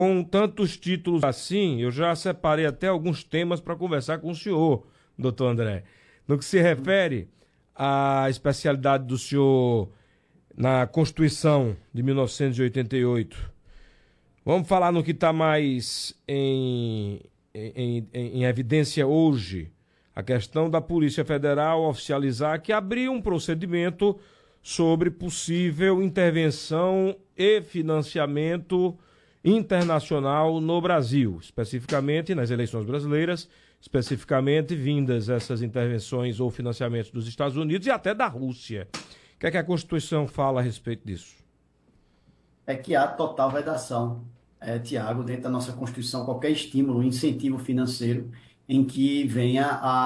Com tantos títulos assim, eu já separei até alguns temas para conversar com o senhor, doutor André. No que se refere à especialidade do senhor na Constituição de 1988, vamos falar no que está mais em evidência hoje, a questão da Polícia Federal oficializar que abriu um procedimento sobre possível intervenção e financiamento internacional no Brasil, especificamente nas eleições brasileiras, especificamente vindas essas intervenções ou financiamentos dos Estados Unidos e até da Rússia. O que é que a Constituição fala a respeito disso? É que há total vedação, Tiago, dentro da nossa Constituição, qualquer estímulo, incentivo financeiro em que venha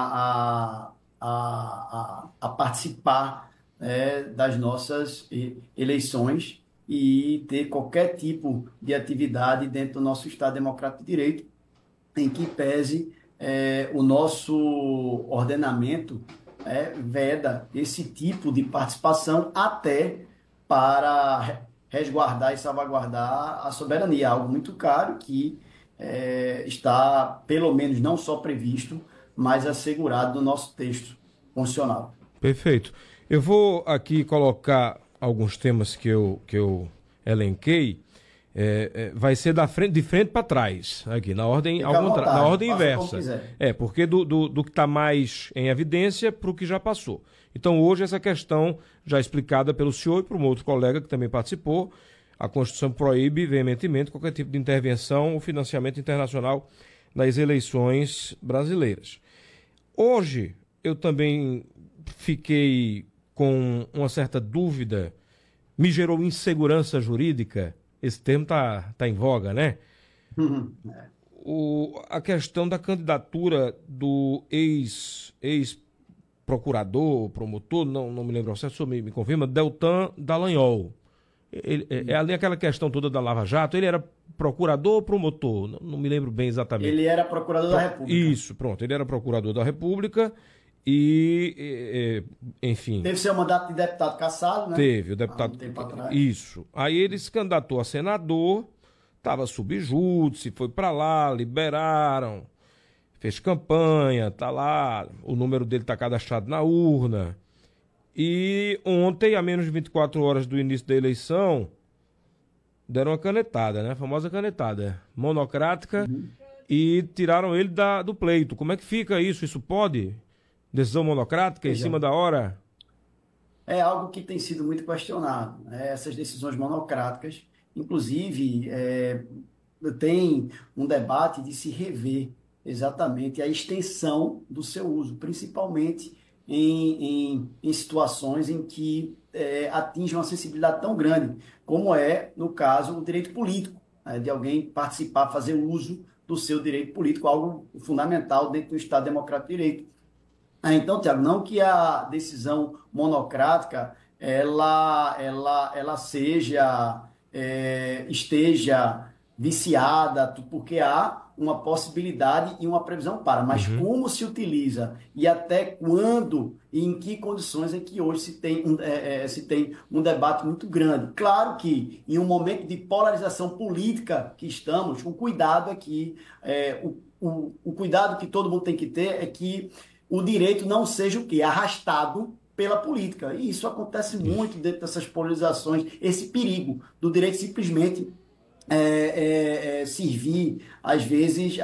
a participar das nossas eleições e ter qualquer tipo de atividade dentro do nosso Estado Democrático de Direito, em que pese o nosso ordenamento veda esse tipo de participação até para resguardar e salvaguardar a soberania, algo muito caro que está, pelo menos, não só previsto, mas assegurado no nosso texto constitucional. Perfeito. Eu vou aqui colocar alguns temas que eu elenquei. Vai ser de frente para trás, aqui, na ordem, Fica à na vontade, ordem faça como inversa. quiser. Porque do que está mais em evidência para o que já passou. Então, hoje, essa questão, já explicada pelo senhor e por um outro colega que também participou, a Constituição proíbe veementemente qualquer tipo de intervenção ou financiamento internacional nas eleições brasileiras. Hoje, eu também fiquei com uma certa dúvida, me gerou insegurança jurídica. Esse termo tá em voga, né? A questão da candidatura do ex-procurador, promotor, não me lembro, o senhor me confirma, Deltan Dallagnol. É ali aquela questão toda da Lava Jato, ele era procurador ou promotor? Não me lembro bem exatamente. Ele era procurador da República. Isso, pronto, ele era procurador da República e, enfim... Teve seu mandato de deputado cassado, né? Teve, o deputado... Há um tempo atrás. Isso. Aí ele se candidatou a senador, estava sob júdice, foi para lá, liberaram, fez campanha, tá lá, o número dele tá cadastrado na urna. E ontem, a menos de 24 horas do início da eleição, deram uma canetada, né? A famosa canetada monocrática, e tiraram ele do pleito. Como é que fica isso? Isso pode? Decisão monocrática em cima da hora? É algo que tem sido muito questionado, né? Essas decisões monocráticas, inclusive, tem um debate de se rever exatamente a extensão do seu uso, principalmente em situações em que atinge uma sensibilidade tão grande, como é, no caso, o direito político, né? De alguém participar, fazer uso do seu direito político, algo fundamental dentro do Estado Democrático de Direito. Então, Tiago, não que a decisão monocrática ela esteja viciada, porque há uma possibilidade e uma previsão para, mas como se utiliza e até quando e em que condições é que hoje se tem um debate muito grande. Claro que em um momento de polarização política que estamos, o cuidado é que o cuidado que todo mundo tem que ter é que o direito não seja o quê? Arrastado pela política. E isso acontece muito dentro dessas polarizações, esse perigo do direito simplesmente servir, às vezes,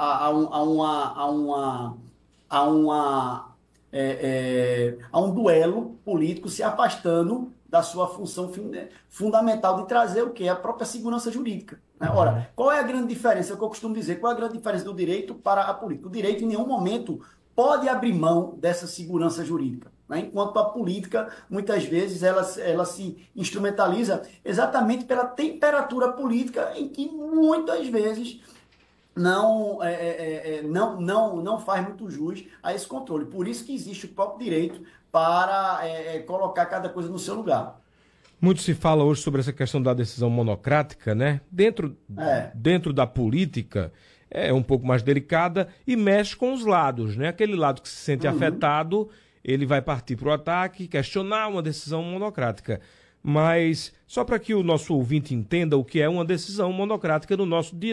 a um duelo político se afastando da sua função fundamental de trazer o quê? A própria segurança jurídica. Né? Ora, qual é a grande diferença? É o que eu costumo dizer. Qual é a grande diferença do direito para a política? O direito, em nenhum momento, pode abrir mão dessa segurança jurídica, né? Enquanto a política, muitas vezes, ela se instrumentaliza exatamente pela temperatura política em que, muitas vezes, não faz muito jus a esse controle. Por isso que existe o próprio direito para colocar cada coisa no seu lugar. Muito se fala hoje sobre essa questão da decisão monocrática, né? Dentro da política é um pouco mais delicada e mexe com os lados, né? Aquele lado que se sente afetado, ele vai partir para o ataque, questionar uma decisão monocrática. Mas só para que o nosso ouvinte entenda o que é uma decisão monocrática no nosso dia